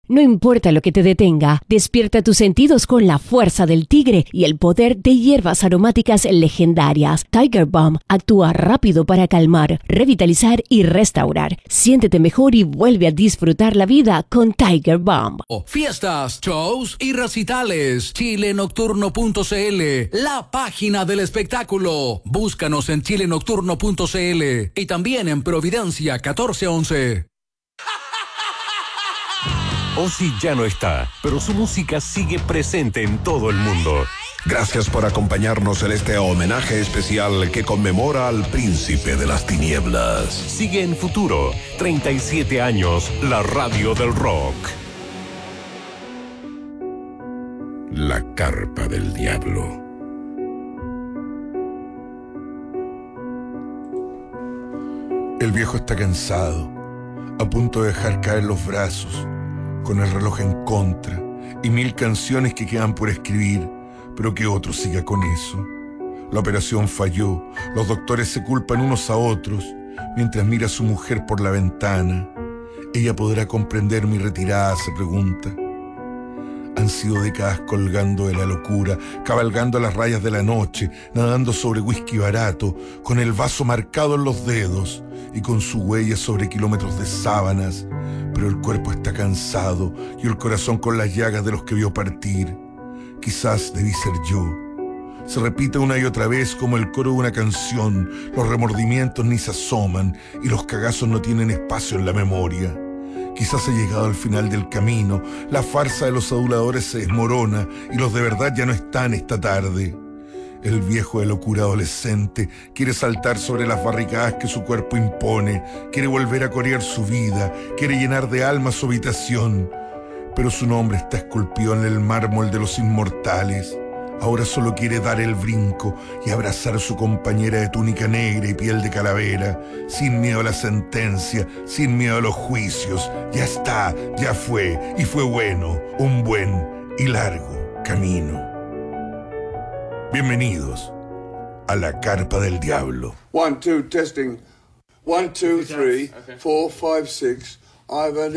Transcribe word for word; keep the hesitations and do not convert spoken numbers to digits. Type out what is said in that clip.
No importa lo que te detenga, despierta tus sentidos con la fuerza del tigre y el poder de hierbas aromáticas legendarias. Tiger Balm actúa rápido para calmar, revitalizar y restaurar. Siéntete mejor y vuelve a disfrutar la vida con Tiger Balm. Fiestas, shows y recitales. chile nocturno punto c l, la página del espectáculo. Búscanos en chile nocturno punto c l y también en Providencia catorce once. Ozzy ya no está, pero su música sigue presente en todo el mundo. Gracias por acompañarnos en este homenaje especial que conmemora al príncipe de las tinieblas. Sigue en Futuro, treinta y siete años, la radio del rock. La carpa del diablo. El viejo está cansado, a punto de dejar caer los brazos, con el reloj en contra y mil canciones que quedan por escribir, pero que otro siga con eso. La operación falló, los doctores se culpan unos a otros, mientras mira a su mujer por la ventana. ¿Ella podrá comprender mi retirada?, se pregunta. Han sido décadas colgando de la locura, cabalgando a las rayas de la noche, nadando sobre whisky barato, con el vaso marcado en los dedos y con su huella sobre kilómetros de sábanas, pero el cuerpo está cansado y el corazón con las llagas de los que vio partir. Quizás debí ser yo. Se repite una y otra vez como el coro de una canción, los remordimientos ni se asoman y los cagazos no tienen espacio en la memoria. Quizás he llegado al final del camino, la farsa de los aduladores se desmorona y los de verdad ya no están esta tarde. El viejo de locura adolescente quiere saltar sobre las barricadas que su cuerpo impone, quiere volver a corear su vida, quiere llenar de alma su habitación, pero su nombre está esculpido en el mármol de los inmortales. Ahora solo quiere dar el brinco y abrazar a su compañera de túnica negra y piel de calavera, sin miedo a la sentencia, sin miedo a los juicios. Ya está, ya fue, y fue bueno, un buen y largo camino. Bienvenidos a la carpa del diablo. One, two, testing. One, two, three, four, five, six. I've